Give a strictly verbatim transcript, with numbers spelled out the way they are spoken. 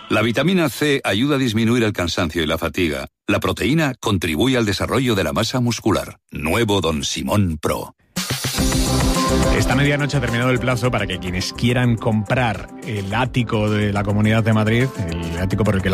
La vitamina C ayuda a disminuir el cansancio y la fatiga. La proteína contribuye al desarrollo de la masa muscular. Nuevo Don Simón Pro. Esta medianoche ha terminado el plazo para que quienes quieran comprar el ático de la Comunidad de Madrid, el ático por el que